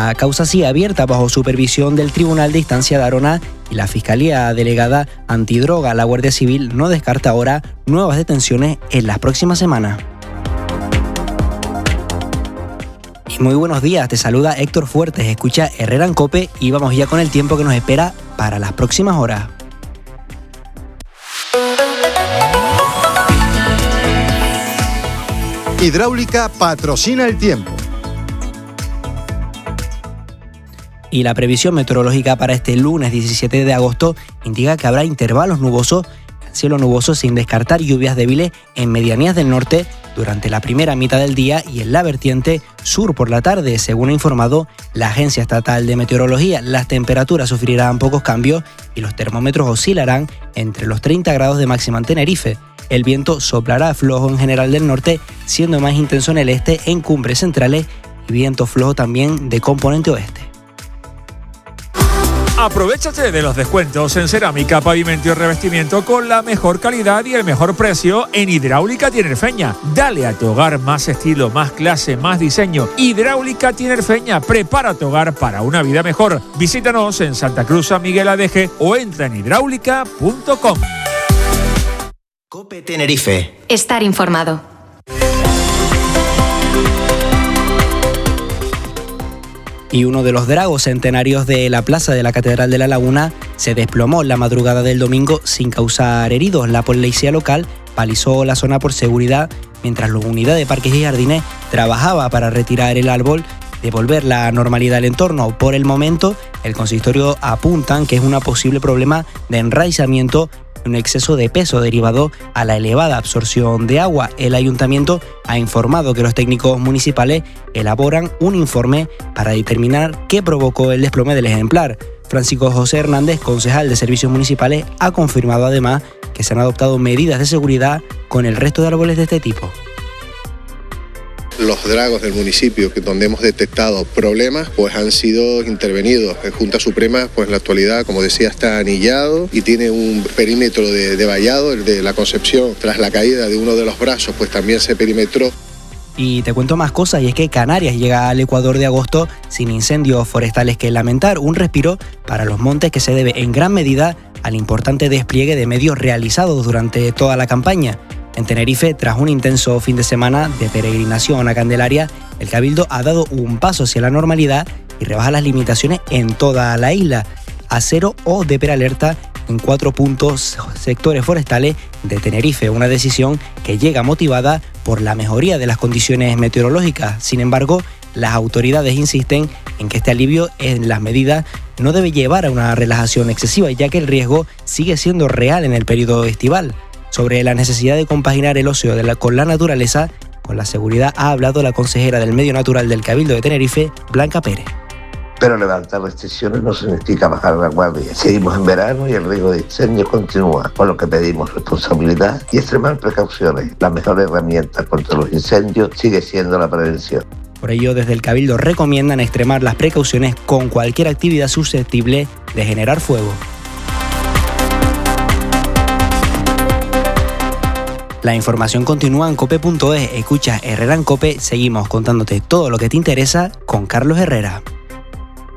La causa sigue abierta bajo supervisión del Tribunal de Instancia de Arona y la Fiscalía Delegada Antidroga, la Guardia Civil, no descarta ahora nuevas detenciones en las próximas semanas. Y muy buenos días, te saluda Héctor Fuertes, escucha Herrera en COPE y vamos ya con el tiempo que nos espera para las próximas horas. Hidráulica patrocina el tiempo. Y la previsión meteorológica para este lunes 17 de agosto indica que habrá intervalos nubosos, cielo nuboso sin descartar lluvias débiles en medianías del norte durante la primera mitad del día y en la vertiente sur por la tarde. Según ha informado la Agencia Estatal de Meteorología, las temperaturas sufrirán pocos cambios y los termómetros oscilarán entre los 30 grados de máxima en Tenerife. El viento soplará flojo en general del norte, siendo más intenso en el este en cumbres centrales y viento flojo también de componente oeste. Aprovechate de los descuentos en cerámica, pavimento y revestimiento con la mejor calidad y el mejor precio en Hidráulica Tinerfeña. Dale a tu hogar más estilo, más clase, más diseño. Hidráulica Tinerfeña, prepara tu hogar para una vida mejor. Visítanos en Santa Cruz, San Miguel Adeje o entra en hidráulica.com. COPE Tenerife. Estar informado. Y uno de los dragos centenarios de la plaza de la Catedral de la Laguna se desplomó la madrugada del domingo sin causar heridos. La policía local balizó la zona por seguridad mientras la unidad de parques y jardines trabajaba para retirar el árbol, devolver la normalidad al entorno. Por el momento, el consistorio apuntan que es un posible problema de enraizamiento, un exceso de peso derivado a la elevada absorción de agua. El ayuntamiento ha informado que los técnicos municipales elaboran un informe para determinar qué provocó el desplome del ejemplar. Francisco José Hernández, concejal de Servicios Municipales, ha confirmado además que se han adoptado medidas de seguridad con el resto de árboles de este tipo. Los dragos del municipio, donde hemos detectado problemas, pues han sido intervenidos. La Junta Suprema, pues en la actualidad, como decía, está anillado y tiene un perímetro de vallado, el de la Concepción. Tras la caída de uno de los brazos, pues también se perimetró. Y te cuento más cosas, y es que Canarias llega al Ecuador de agosto sin incendios forestales que lamentar, un respiro para los montes que se debe en gran medida al importante despliegue de medios realizados durante toda la campaña. En Tenerife, tras un intenso fin de semana de peregrinación a Candelaria, el Cabildo ha dado un paso hacia la normalidad y rebaja las limitaciones en toda la isla, a 0 o de alerta en 4 sectores forestales de Tenerife, una decisión que llega motivada por la mejoría de las condiciones meteorológicas. Sin embargo, las autoridades insisten en que este alivio en las medidas no debe llevar a una relajación excesiva, ya que el riesgo sigue siendo real en el periodo estival. Sobre la necesidad de compaginar el ocio con la naturaleza, con la seguridad ha hablado la consejera del Medio Natural del Cabildo de Tenerife, Blanca Pérez. Pero levantar restricciones no significa bajar la guardia. Seguimos en verano y el riesgo de incendios continúa, por lo que pedimos responsabilidad y extremar precauciones. La mejor herramienta contra los incendios sigue siendo la prevención. Por ello, desde el Cabildo recomiendan extremar las precauciones con cualquier actividad susceptible de generar fuego. La información continúa en cope.es. Escucha Herrera en COPE. Seguimos contándote todo lo que te interesa con Carlos Herrera.